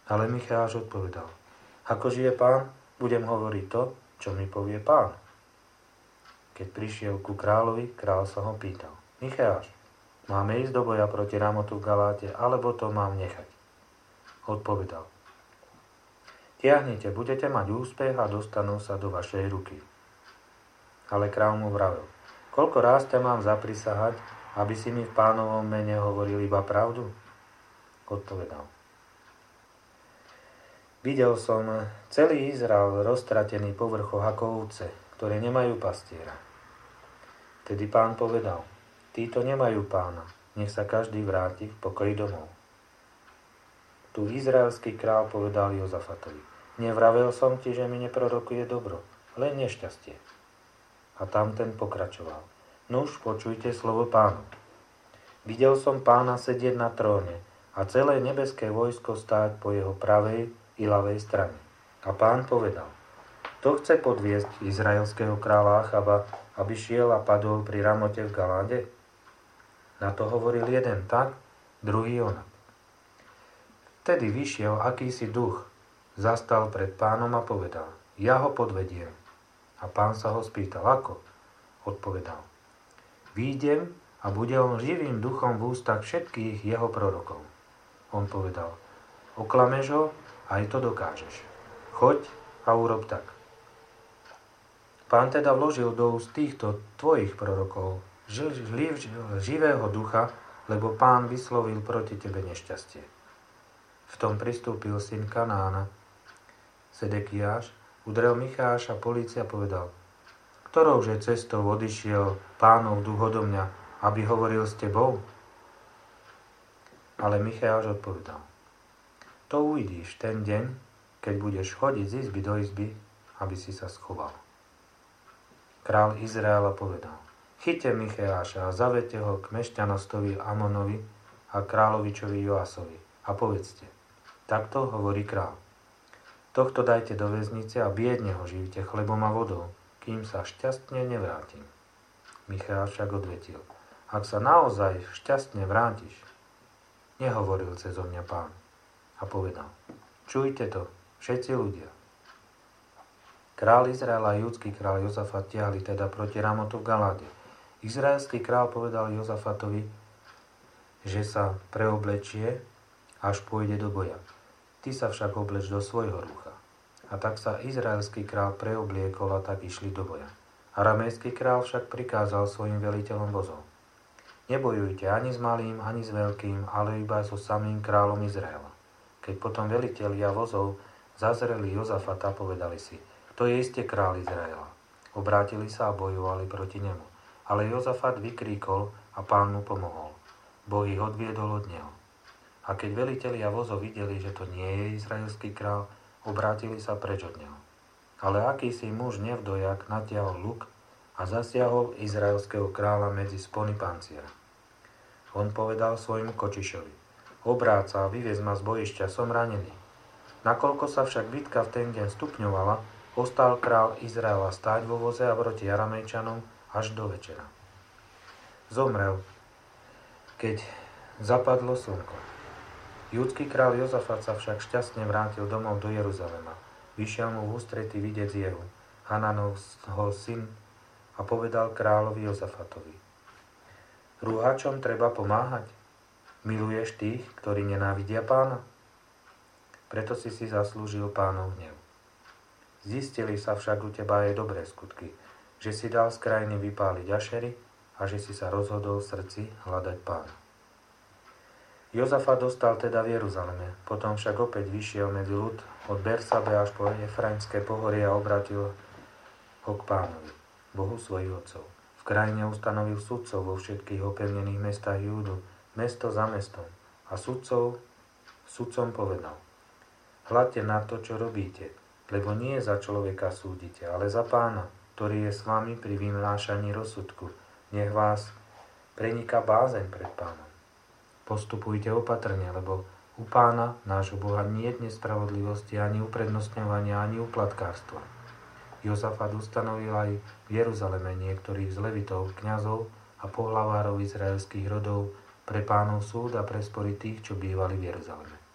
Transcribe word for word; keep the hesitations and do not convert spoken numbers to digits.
Ale Micháš odpovedal: Ako žije Pán, budem hovoriť to, čo mi povie Pán. Keď prišiel ku kráľovi, kráľ sa ho pýtal: Micháš, máme ísť do boja proti Ramotu v Galáte, alebo to mám nechať? Odpovedal: Tiahnite, budete mať úspech a dostanú sa do vašej ruky. Ale kráľ mu vravel: Koľko ráz ťa mám zaprisahať, aby si mi v Pánovom mene hovoril iba pravdu? Odpovedal: Videl som celý Izrael roztratený po vrchoch ako ovce, ktoré nemajú pastiera. Tedy Pán povedal: Títo nemajú pána, nech sa každý vráti v pokoji domov. Tu izraelský kráľ povedal Jozafatovi: Nevravel som ti, že mi neprorokuje dobro, len nešťastie. A tamten pokračoval: Nuž, počujte slovo Pánu. Videl som Pána sedieť na tróne a celé nebeské vojsko stáť po jeho pravej i ľavej strane. A Pán povedal: To chce podviesť izraelského kráľa Achaba, aby šiel a padol pri Ramote v Galáde? Na to hovoril jeden tak, druhý onak. Vtedy vyšiel akýsi duch, zastal pred Pánom a povedal: Ja ho podvediem. A Pán sa ho spýtal: Ako? Odpovedal: Výjdem a bude on živým duchom v ústach všetkých jeho prorokov. On povedal: Oklameš ho? Aj to dokážeš. Choď a urob tak. Pán teda vložil do úst týchto tvojich prorokov živého ducha, lebo Pán vyslovil proti tebe nešťastie. V tom pristúpil syn Kanána, Sedekiáš, udrel Micháša, polícia povedal: Ktorouže cestou odišiel Pánov duch odo mňa, aby hovoril s tebou? Ale Micháš odpovedal: To uvidíš ten deň, keď budeš chodiť z izby do izby, aby si sa schoval. Král Izraela povedal: Chyťte Micháša a zavedte ho k mešťanostovi Amonovi a kráľovičovi Joasovi a povedzte: Takto hovorí král. Tohto dajte do väznice a biedne ho živte chlebom a vodou, kým sa šťastne nevrátim. Micháš však odvetil: Ak sa naozaj šťastne vrátiš, nehovoril cezo mňa Pán. A povedal: Čujte to, všetci ľudia. Král Izraela a judský král Jozafat tiahli teda proti Ramotu v Galáde. Izraelský král povedal Jozafatovi, že sa preoblečie, až pôjde do boja. Ty sa však obleč do svojho rúcha. A tak sa izraelský král preobliekol a tak išli do boja. Aramejský král však prikázal svojim veliteľom vozov: Nebojujte ani s malým, ani s veľkým, ale iba so samým kráľom Izraela. Keď potom velitelia vozov zazreli Jozafata, povedali si: To je iste kráľ Izraela. Obrátili sa a bojovali proti nemu. Ale Jozafat vykríkol a Pán mu pomohol. Boh ich odviedol od neho. A keď velitelia vozov videli, že to nie je izraelský kráľ, obrátili sa preč od neho. Ale akýsi muž nevdojak natiahol luk a zasiahol izraelského kráľa medzi spony panciera. On povedal svojmu kočišovi: Obráť sa a vyviez ma z bojišťa, som ranený. Nakoľko sa však bitka v ten deň stupňovala, ostal král Izraela stáť vo voze a proti Aramejčanom až do večera. Zomrel, keď zapadlo slnko. Judský král Jozafat sa však šťastne vrátil domov do Jeruzalema. Vyšiel mu v ústrety videc Jehu, Hananovho syn, a povedal kráľovi Jozafatovi: Rúhačom treba pomáhať. Miluješ tých, ktorí nenávidia Pána? Preto si si zaslúžil Pánov hnev. Zistili sa však u teba aj dobré skutky, že si dal z krajiny vypáliť Ašery a že si sa rozhodol v srdci hľadať Pána. Jozafat dostal teda v Jeruzaleme, potom však opäť vyšiel medzi ľud od Bersabe až po Efraimské pohorie a obratil ho k Pánovi, Bohu svojich otcov. V krajine ustanovil sudcov vo všetkých opevnených mestách Júdu, mesto za mestom, a sudcov sudcom povedal: Hľadte na to, čo robíte, lebo nie za človeka súdite, ale za Pána, ktorý je s vami pri vynášaní rozsudku. Nech vás preniká bázeň pred Pánom. Postupujte opatrne, lebo u Pána, nášho Boha, nie je nespravodlivosti, ani uprednostňovania, ani uplatkárstva. Jozafat ustanovil aj v Jeruzaleme niektorých z levitov, kňazov a pohlavárov izraelských rodov pre Pánov súd a pre spory tých, čo bývali v Jeruzaleme.